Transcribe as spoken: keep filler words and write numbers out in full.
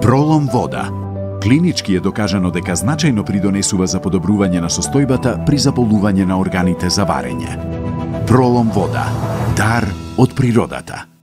Пролом вода. Клинички е докажано дека значајно придонесува за подобрување на состојбата при заболување на органите за варење. Пролом вода. Дар од природата.